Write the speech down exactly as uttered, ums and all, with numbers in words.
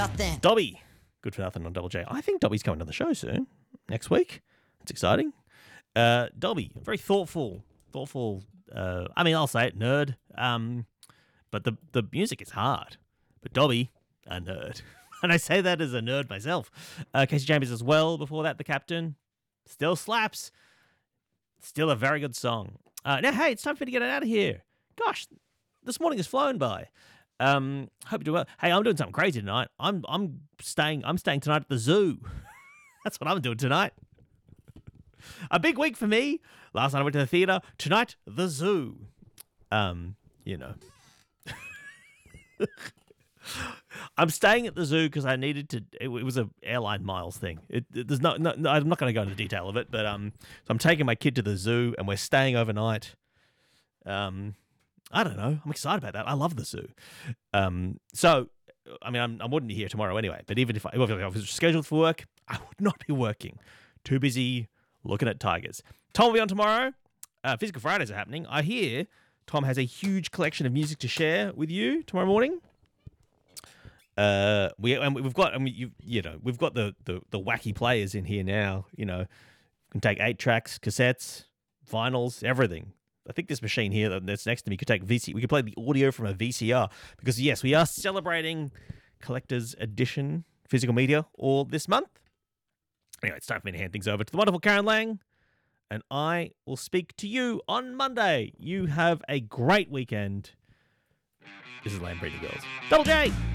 nothing. Dobby. Good for nothing on Double J. I think Dobby's coming to the show soon. Next week. It's exciting. Uh, Dobby, very thoughtful. Thoughtful. Uh, I mean, I'll say it, nerd. Um, but the, the music is hard. But Dobby, a nerd. And I say that as a nerd myself. Uh, Casey Chambers as well. Before that, The Captain. Still slaps. Still a very good song. Uh, now, hey, it's time for me to get it out of here. Gosh, this morning has flown by. Um, hope you do well. Hey, I'm doing something crazy tonight. I'm I'm staying I'm staying tonight at the zoo. That's what I'm doing tonight. A big week for me. Last night I went to the theater. Tonight, the zoo. Um, you know. I'm staying at the zoo because I needed to. It, it was a airline miles thing. It, it, there's no, no, no, I'm not going to go into detail of it, but um, so I'm taking my kid to the zoo and we're staying overnight. Um, I don't know. I'm excited about that. I love the zoo. Um, so I mean, I'm, I wouldn't be here tomorrow anyway. But even if I, if I was scheduled for work, I would not be working. Too busy looking at tigers. Tom will be on tomorrow. Uh, Physical Fridays are happening. I hear Tom has a huge collection of music to share with you tomorrow morning. Uh, we and we've got, I mean, you you know, we've got the, the the wacky players in here now. You know, we can take eight tracks, cassettes, vinyls, everything. I think this machine here that's next to me could take V C. We could play the audio from a V C R because yes, we are celebrating collector's edition physical media all this month. Anyway, it's time for me to hand things over to the wonderful Karen Lang, and I will speak to you on Monday. You have a great weekend. This is Lamb Breeding Girls. Double J.